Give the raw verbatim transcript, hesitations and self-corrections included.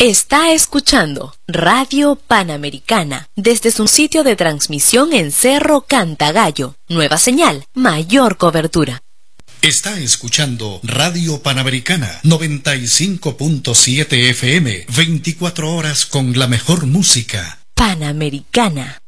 Está escuchando Radio Panamericana desde su sitio de transmisión en Cerro Cantagallo. Nueva señal, mayor cobertura. Está escuchando Radio Panamericana noventa y cinco punto siete F M, veinticuatro horas con la mejor música. Panamericana.